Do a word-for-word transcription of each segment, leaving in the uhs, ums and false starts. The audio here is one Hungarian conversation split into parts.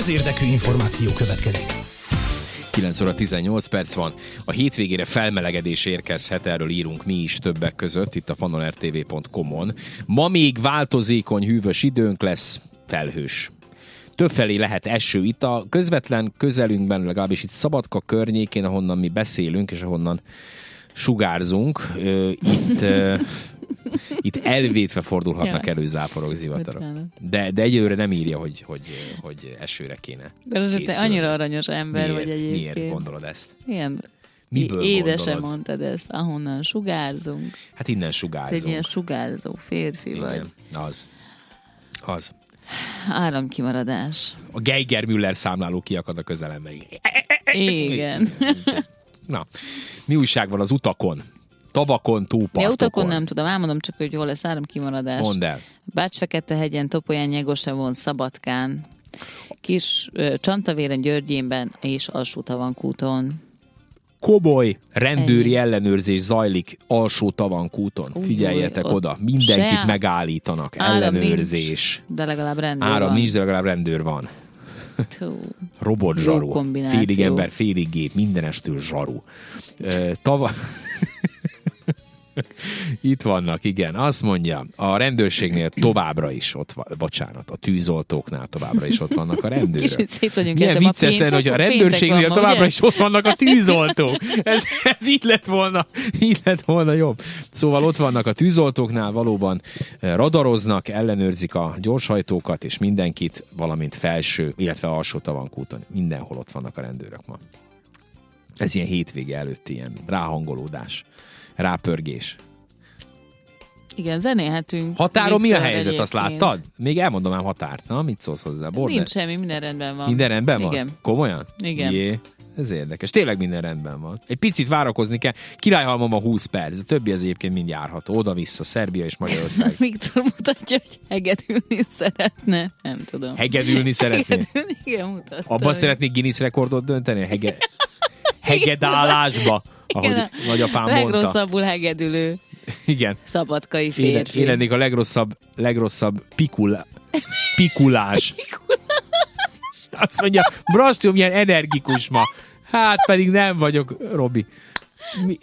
közérdekű információ következik. kilenc óra tizennyolc perc van. A hétvégére felmelegedés érkezhet, erről írunk mi is többek között, itt a pannon er té vé pont com-on. Ma még változékony, hűvös időnk lesz, felhős. Többfelé lehet eső. Itt a közvetlen közelünkben, legalábbis itt Szabadka környékén, ahonnan mi beszélünk, és ahonnan sugárzunk, itt, itt elvétve fordulhatnak elő záporok, zivatarok. De, de egyelőre nem írja, hogy, hogy, hogy esőre kéne. De az te annyira aranyos ember miért, vagy egyébként. Miért gondolod ezt? Ilyen Miből édesen gondolod? mondtad ezt, ahonnan sugárzunk. Hát innen Te sugárzunk. egy ilyen sugárzó férfi Igen, vagy. az. Az. Áramkimaradás. A Geiger Müller számláló kiakad a közelembe. Igen. Na, mi újság van az utakon? Tabakon, túlpartokon? Ja, utakon nem tudom, elmondom csak, hogy hol lesz áramkimaradás. Mondd el. Bács-Fekete-hegyen, Topolyán, Nyegosevon, Szabadkán, Kis uh, Csantavéren, Györgyénben és Alsó-Tavankúton. Komoly rendőri Ennyi. ellenőrzés zajlik Alsó-Tavankúton. Új, Figyeljetek ott oda. Mindenkit se megállítanak. áram Ellenőrzés. Nincs, de legalább rendőr Áram van. nincs, de legalább rendőr van. Hú. Robotzsaru. Jó kombináció. Félig ember, félig gép. Mindenestől zsaru. Ö, Tava... Itt vannak, igen. Azt mondja, a rendőrségnél továbbra is ott van, bocsánat, a tűzoltóknál továbbra is ott vannak a rendőrök. Kicsit szét vagyunk Milyen esve, vicces lenne, hogy a péntek rendőrségnél van ma, továbbra ugye? is ott vannak a tűzoltók. Ez, ez így lett volna, így lett volna jobb. Szóval ott vannak a tűzoltóknál, valóban radaroznak, ellenőrzik a gyorshajtókat, és mindenkit, valamint felső, illetve alsó Tavankúton. Mindenhol ott vannak a rendőrök ma. Ez ilyen hétvége előtti ilyen ráhangolódás, rápörgés. Igen, zenélhetünk. Határon mi a Viktor helyzet, azt egyébként. láttad? Még elmondom ám határt. Na, mit szólsz hozzá? Border? Nincs semmi, minden rendben van. Minden rendben van? Igen. Komolyan? Igen. Jé, ez érdekes. Tényleg minden rendben van. Egy picit várakozni kell. Királyhalmon a húsz perc, a többi az egyébként mind járható. Oda-vissza, Szerbia és Magyarország. Viktor mutatja, hogy hegedülni szeretne. Nem tudom. Hegedülni szeretné? Hegedülni, igen, mutatta. Abban hogy- szeretnék Guinness rekordot dönteni? A Hege... Hegedálásba, ahogy Igen, nagyapám mondta. legrosszabbul hegedülő Igen. szabadkai Én, férfi. én lennék a legrosszabb, legrosszabb pikula, pikulás. Azt mondja, Brastum milyen energikus ma. Hát pedig nem vagyok, Robi. Mi...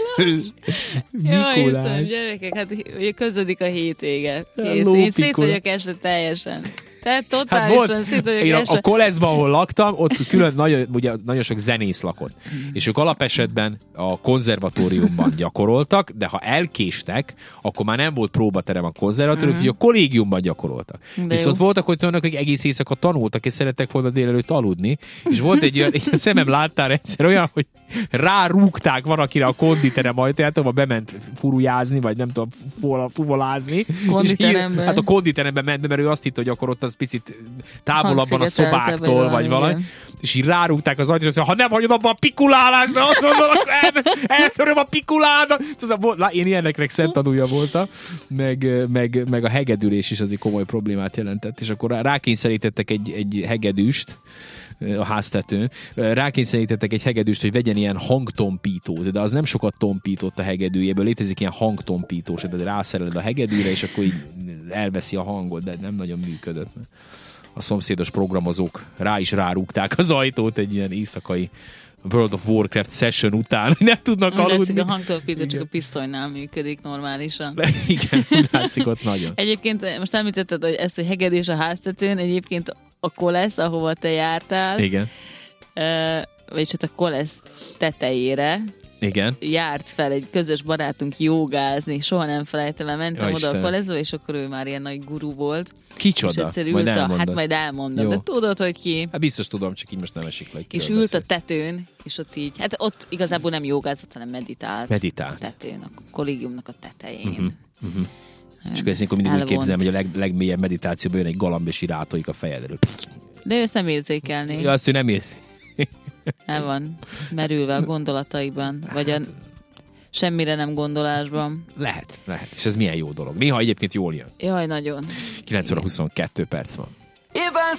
Jaj, Istenem, Mikulás. gyerekek, hát ugye közödik a hétvége. Kész. Hello, Én szét Pikula. vagyok esve teljesen. Tehát Hát totálisan volt, szét vagyok én a, esve. a Koleszban, ahol laktam, ott külön nagyon, ugye, nagyon sok zenész lakott. És ők alapesetben a konzervatóriumban gyakoroltak, de ha elkéstek, akkor már nem volt próbaterem a konzervatórium, uh-huh. hogy a kollégiumban gyakoroltak. De Viszont jó. voltak olyanok, akik egész éjszaka tanultak, és szerettek volna délelőtt aludni, és volt egy olyan, egy szemem láttál egyszer olyan, hogy rárúgták valakire a konditerem ajtaját, ahol bement furujázni, vagy nem tudom, fuvola- fuvolázni. Konditeremben. És így- Hát a konditeremben ment be, mert ő azt hitt, hogy akkor ott az picit távolabban a szobáktól, Hangszigeteltebb, vagy igen. valami. És így rárúgták az ajtót, és azt mondja, ha nem hagyod abban a pikulálást, de azt mondod, akkor el, eltöröm a pikuládat. Szóval én ilyeneknek szemtanúja voltam, meg, meg, meg a hegedülés is azért komoly problémát jelentett, és akkor rákényszerítettek egy, egy hegedűst, a háztetőn, rákényszerítettek egy hegedűst, hogy vegyen ilyen hangtompítót, de az nem sokat tompított a hegedűjéből, létezik ilyen hangtompítós, de rászereled a hegedűre, és akkor így elveszi a hangot, de nem nagyon működött. A szomszédos programozók rá is rárúgták az ajtót egy ilyen éjszakai World of Warcraft session után, hogy nem tudnak Úgy látszik, aludni. a hangtolpító csak Igen. a pisztolynál működik normálisan. Igen, úgy látszik ott nagyon. Egyébként most említetted, hogy ezt, hogy hegedés a háztetőn, egyébként a Kolesz, ahova te jártál, Igen. uh, vagyis hát a Kolesz tetejére Igen. járt fel egy közös barátunk jogázni, soha nem felejtem, mert mentem Ja, oda Istenem. a Koleszba, és akkor ő már ilyen nagy guru volt. És Kicsoda? egyszer Majd ült a, elmondod. hát majd elmondom, Jó. de tudod, hogy ki. Hát biztos tudom, csak így most nem esik le. hogy És kiről ült a beszél. tetőn, és ott így, hát ott igazából nem jogázott, hanem meditált. Meditált. A tetőn, a kollégiumnak a tetején. Uh-huh. Uh-huh. És akkor ezt én mindig úgy Elvont. képzelem, hogy a leg, legmélyebb meditációban jön egy galamb, és irátolik a fejedről. De ő ezt nem érzékelné. Ja, azt ő nem érzi. El van merülve a gondolataiban, vagy a semmire nem gondolásban. Lehet, lehet. És ez milyen jó dolog. Néha egyébként jól jön. Jaj, nagyon. kilenc óra huszonkettő perc van. If I